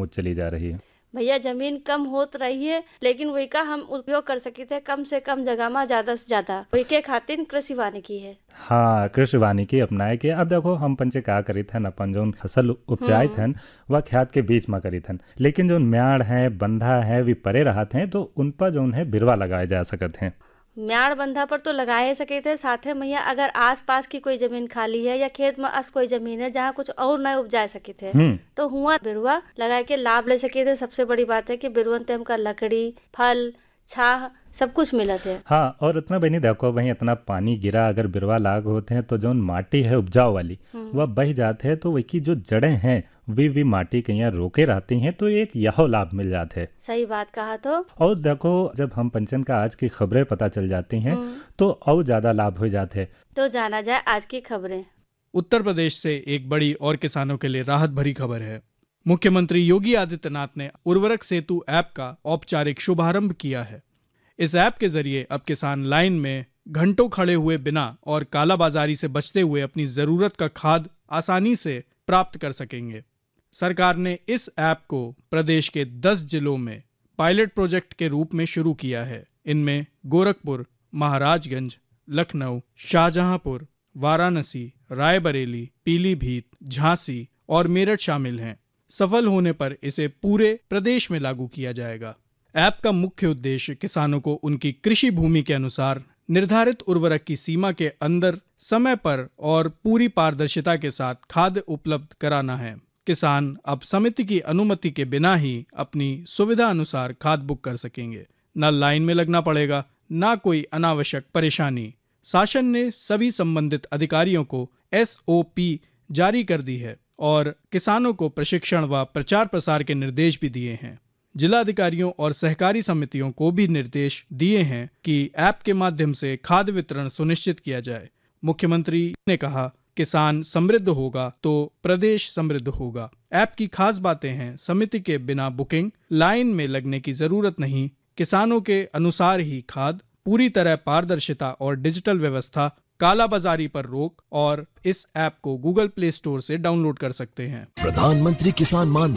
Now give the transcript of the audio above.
होत चली जा रही है। भैया जमीन कम होत रही है, लेकिन वही का हम उपयोग कर सके थे कम से कम जगह में ज्यादा से ज्यादा, वही के खातिर कृषि वानिकी है। हाँ, कृषि वानिकी अपनाए के अब देखो हम पंचे का करी थन, अपन जो फसल उपजाए थन वह खेत के बीच में करी थन, लेकिन जो म्याड़ है बंधा है वे परे रहते हैं, तो उन पर जो है बिरवा लगाए जा सकते हैं। म्याड़ बंधा पर तो लगाए सके थे, साथे मैया अगर आस पास की कोई जमीन खाली है या खेत में अस कोई जमीन है जहाँ कुछ और न उपजा सके थे तो हुआ बिरुआ लगा के लाभ ले सके थे। सबसे बड़ी बात है कि बिरुवन ते हमका लकड़ी, फल, छाह सब कुछ मिला थे। हाँ, और उतना बनी देखो वही इतना पानी गिरा अगर बिरवा लाग होते हैं तो जो माटी है उपजाऊ वाली वह बह जाते हैं, तो वही की जो जड़ें हैं वी माटी के यहाँ रोके रहती हैं, तो एक यह लाभ मिल जाते हैं। सही बात कहा। तो और देखो जब हम पंचन का आज की खबरें पता चल जाती हैं तो और ज्यादा लाभ हो जाते हैं। तो जाना जाए आज की खबरें। उत्तर प्रदेश से एक बड़ी और किसानों के लिए राहत भरी खबर है। मुख्यमंत्री योगी आदित्यनाथ ने उर्वरक सेतु ऐप का औपचारिक शुभारंभ किया है। इस ऐप के जरिए अब किसान लाइन में घंटों खड़े हुए बिना और कालाबाजारी से बचते हुए अपनी जरूरत का खाद आसानी से प्राप्त कर सकेंगे। सरकार ने इस ऐप को प्रदेश के 10 जिलों में पायलट प्रोजेक्ट के रूप में शुरू किया है। इनमें गोरखपुर, महाराजगंज, लखनऊ, शाहजहांपुर, वाराणसी, रायबरेली, पीलीभीत, झांसी और मेरठ शामिल हैं। सफल होने पर इसे पूरे प्रदेश में लागू किया जाएगा। ऐप का मुख्य उद्देश्य किसानों को उनकी कृषि भूमि के अनुसार निर्धारित उर्वरक की सीमा के अंदर समय पर और पूरी पारदर्शिता के साथ खाद उपलब्ध कराना है। किसान अब समिति की अनुमति के बिना ही अपनी सुविधा अनुसार खाद बुक कर सकेंगे। न लाइन में लगना पड़ेगा, न कोई अनावश्यक परेशानी। शासन ने सभी संबंधित अधिकारियों को SOP जारी कर दी है और किसानों को प्रशिक्षण व प्रचार प्रसार के निर्देश भी दिए हैं। जिला अधिकारियों और सहकारी समितियों को भी निर्देश दिए हैं कि ऐप के माध्यम से खाद वितरण सुनिश्चित किया जाए। मुख्यमंत्री ने कहा, किसान समृद्ध होगा तो प्रदेश समृद्ध होगा। ऐप की खास बातें हैं, समिति के बिना बुकिंग, लाइन में लगने की जरूरत नहीं, किसानों के अनुसार ही खाद, पूरी तरह पारदर्शिता और डिजिटल व्यवस्था, कालाबाजारी पर रोक। और इस ऐप को गूगल प्ले स्टोर से डाउनलोड कर सकते हैं। प्रधानमंत्री किसान मान